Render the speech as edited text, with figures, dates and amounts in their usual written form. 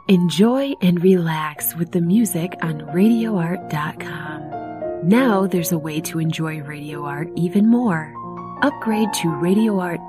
Enjoy and relax with the music on RadioArt.com. Now there's a way to enjoy Radio Art even more. Upgrade to Radio Art